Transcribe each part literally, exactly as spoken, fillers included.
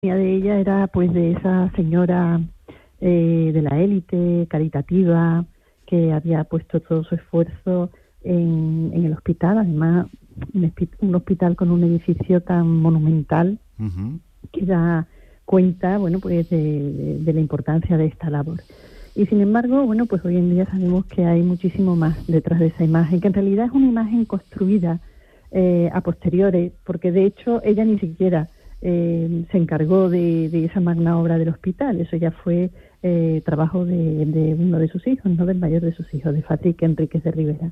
de ella era pues de esa señora eh, de la élite caritativa que había puesto todo su esfuerzo en, en el hospital, además un, un hospital con un edificio tan monumental uh-huh. que da cuenta, bueno, pues de, de, de la importancia de esta labor. Y sin embargo, bueno, pues hoy en día sabemos que hay muchísimo más detrás de esa imagen, que en realidad es una imagen construida eh, a posteriores, porque de hecho ella ni siquiera Eh, se encargó de, de esa magna obra del hospital. Eso ya fue eh, trabajo de, de uno de sus hijos, no del mayor de sus hijos, de Fadrique Enríquez de Rivera.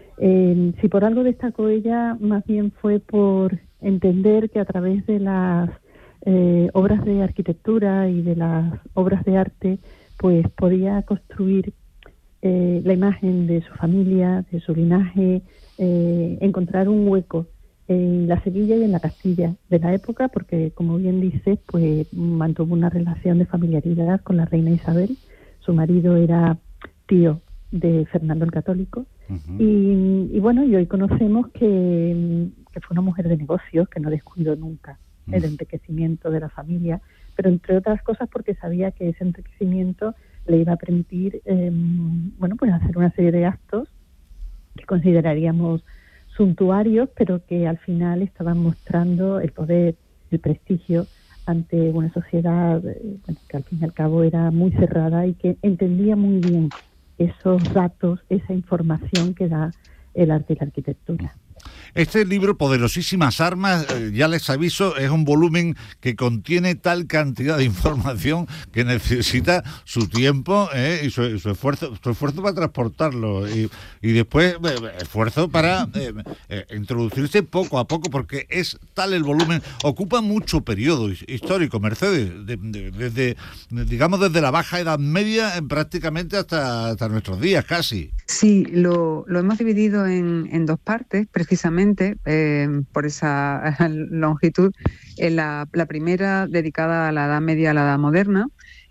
Eh, si por algo destacó ella, más bien fue por entender que a través de las eh, obras de arquitectura y de las obras de arte, pues podía construir eh, la imagen de su familia, de su linaje, eh, encontrar un hueco en la Sevilla y en la Castilla de la época, porque, como bien dices, pues mantuvo una relación de familiaridad con la reina Isabel. Su marido era tío de Fernando el Católico. Uh-huh. y, y bueno, y hoy conocemos que, que fue una mujer de negocios, que no descuidó nunca uh-huh. el enriquecimiento de la familia, pero entre otras cosas porque sabía que ese enriquecimiento le iba a permitir, eh, bueno, pues hacer una serie de actos que consideraríamos suntuarios, pero que al final estaban mostrando el poder, el prestigio ante una sociedad eh, bueno, que al fin y al cabo era muy cerrada y que entendía muy bien esos datos, esa información que da el arte y la arquitectura. Este libro, Poderosísimas Armas, eh, ya les aviso, es un volumen que contiene tal cantidad de información que necesita su tiempo eh, y su, su esfuerzo su esfuerzo para transportarlo y, y después eh, esfuerzo para eh, eh, introducirse poco a poco, porque es tal el volumen, ocupa mucho periodo histórico, Mercedes, de, de, desde, digamos, desde la Baja Edad Media eh, prácticamente hasta, hasta nuestros días casi. Sí, lo, lo hemos dividido en, en dos partes, precisamente eh, por esa longitud. En la, la primera dedicada a la Edad Media, a la Edad Moderna,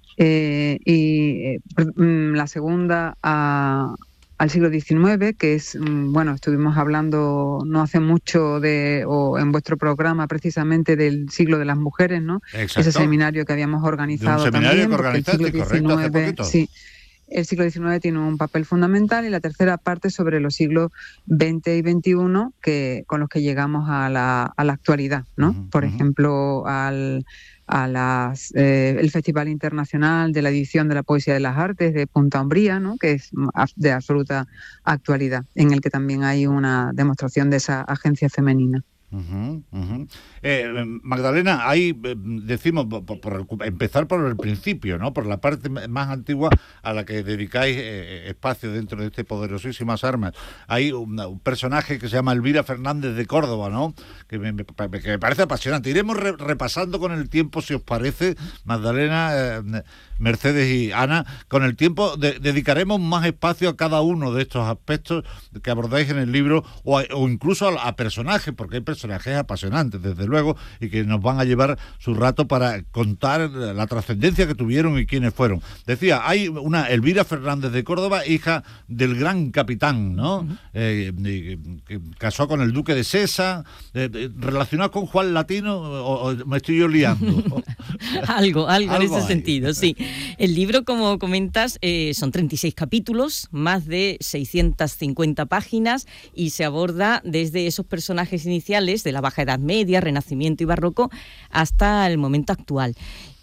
eh, y eh, la segunda a, al siglo diecinueve, que es, bueno, estuvimos hablando no hace mucho de, o en vuestro programa precisamente del siglo de las mujeres, ¿no? Exacto. Ese seminario que habíamos organizado de un seminario también. Que organizaste, correcto, hace poquito. Sí. El siglo diecinueve tiene un papel fundamental, y la tercera parte sobre los siglos veinte y veintiuno, que, con los que llegamos a la, a la actualidad, ¿no? Uh-huh, Por uh-huh. ejemplo, al, a las, eh, el Festival Internacional de la Edición de la Poesía de las Artes de Punta Umbría, ¿no? Que es de absoluta actualidad, en el que también hay una demostración de esa agencia femenina. Uh-huh, uh-huh. Eh, Magdalena, ahí eh, decimos por, por el, empezar por el principio, ¿no? Por la parte más antigua a la que dedicáis eh, espacio dentro de este Poderosísimas Armas. Hay un, un personaje que se llama Elvira Fernández de Córdoba, ¿no? Que me, me, que me parece apasionante. Iremos re, repasando con el tiempo, si os parece, Magdalena, eh, Mercedes y Ana, con el tiempo de, dedicaremos más espacio a cada uno de estos aspectos que abordáis en el libro, o, a, o incluso a, a personajes, porque hay personajes apasionantes, desde luego, y que nos van a llevar su rato para contar la trascendencia que tuvieron y quiénes fueron. Decía, hay una Elvira Fernández de Córdoba, hija del gran capitán, ¿no? Uh-huh. Eh, eh, que casó con el duque de Sesa, eh, eh, relacionado con Juan Latino, o, o me estoy yo liando. algo, algo, algo en ese hay. sentido, sí. El libro, como comentas, eh, son treinta y seis capítulos, más de seiscientas cincuenta páginas, y se aborda desde esos personajes iniciales de la Baja Edad Media, Renacimiento y Barroco, hasta el momento actual.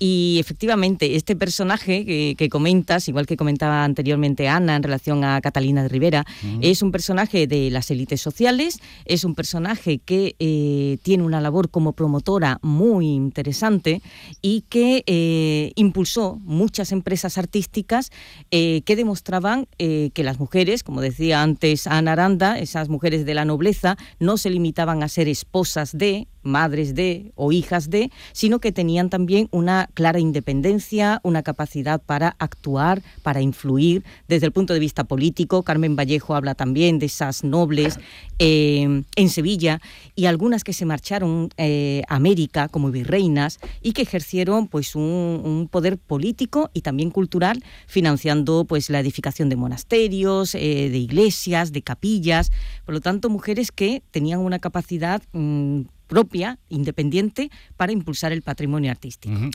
Y efectivamente, este personaje que, que comentas, igual que comentaba anteriormente Ana en relación a Catalina de Rivera, uh-huh. es un personaje de las élites sociales, es un personaje que eh, tiene una labor como promotora muy interesante y que eh, impulsó muchas empresas artísticas eh, que demostraban eh, que las mujeres, como decía antes Ana Aranda, esas mujeres de la nobleza, no se limitaban a ser esposas de, madres de o hijas de, sino que tenían también una clara independencia, una capacidad para actuar, para influir desde el punto de vista político. Carmen Vallejo habla también de esas nobles eh, en Sevilla, y algunas que se marcharon eh, a América como virreinas y que ejercieron pues un, un poder político y también cultural, financiando pues la edificación de monasterios, eh, de iglesias, de capillas. Por lo tanto, mujeres que tenían una capacidad mmm, propia, independiente, para impulsar el patrimonio artístico. Uh-huh.